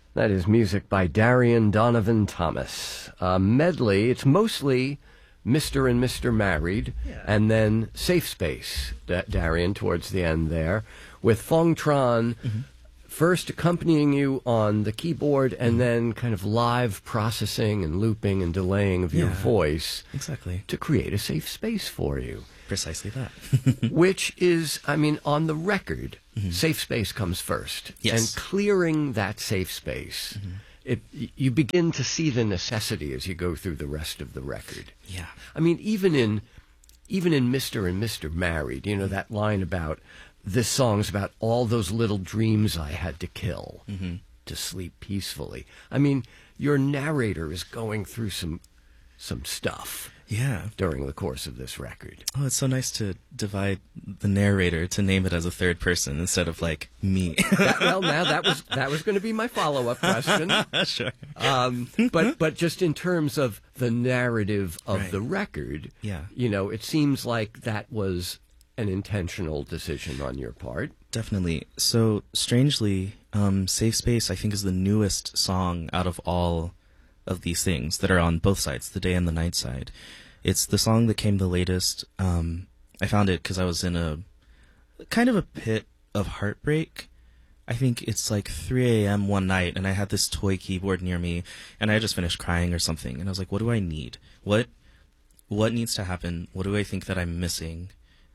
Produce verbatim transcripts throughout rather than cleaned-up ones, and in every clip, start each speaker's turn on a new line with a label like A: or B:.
A: That is music by Darian Donovan Thomas. A medley. It's mostly Mister and Mister Married,
B: Yeah.
A: and then Safe Space, da- Darian, towards the end there, with Fong Tran
B: Mm-hmm.
A: first accompanying you on the keyboard and
B: Mm-hmm.
A: then kind of live processing and looping and delaying of your
B: Yeah.
A: voice
B: Exactly.
A: to create a safe space for you.
B: Precisely that.
A: Which is, I mean, on the record, safe space comes first.
B: Mm-hmm. Yes.
A: And clearing that safe space,
B: Mm-hmm.
A: it, y- you begin to see the necessity as you go through the rest of the record.
B: Yeah.
A: I mean, even in even in Mister and Mister Married, you know, that line about this song's about all those little dreams I had to kill
B: Mm-hmm.
A: to sleep peacefully. I mean, your narrator is going through some some stuff
B: Yeah.
A: during the course of this record.
B: Oh, it's so nice to divide the narrator to name it as a third person instead of like me.
A: That, well, now that was that was going to be my follow-up question.
B: Sure.
A: Um, but but just in terms of the narrative of
B: Right.
A: the record,
B: Yeah.
A: you know, it seems like that was an intentional decision on your part.
B: Definitely. So, strangely, um, Safe Space, I think, is the newest song out of all of these things that are on both sides, the day and the night side. It's the song that came the latest. Um, I found it because I was in a kind of a pit of heartbreak. I think it's like three a.m. one night, and I had this toy keyboard near me, and I just finished crying or something. And I was like, what do I need? What, what needs to happen? What do I think that I'm missing?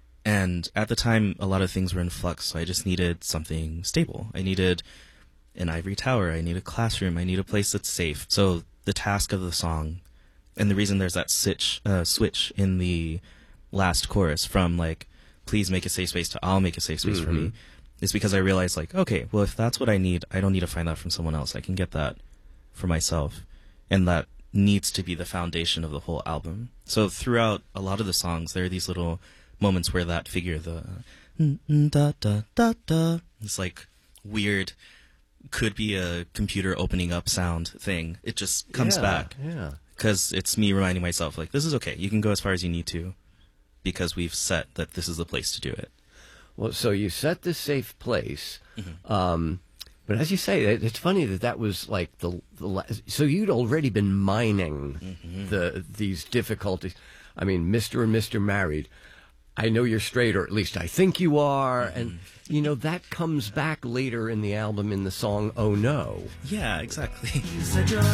B: And at the time, a lot of things were in flux, so I just needed something stable. I needed an ivory tower. I need a classroom. I need a place that's safe. So the task of the song, and the reason there's that switch, uh, switch in the last chorus from like, please make a safe space to I'll make a safe space for me, is because I realized like, okay, well, if that's what I need, I don't need to find that from someone else. I can get that for myself. And that needs to be the foundation of the whole album. So throughout a lot of the songs, there are these little moments where that figure, the mm, mm, da da da da, it's like weird, could be a computer opening up sound thing. It just comes
A: Yeah,
B: back
A: Yeah.
B: because it's me reminding myself like, this is okay. You can go as far as you need to because we've set that this is the place to do it.
A: Well, so you set this safe place,
B: Mm-hmm.
A: um, but as you say, it, it's funny that that was like the, the la- so you'd already been mining
B: Mm-hmm.
A: the these difficulties. I mean, Mister and Mister Married. I know you're straight, or at least I think you are,
B: Mm-hmm.
A: and you know that comes back later in the album in the song "Oh No."
B: Yeah, exactly.
C: You said you're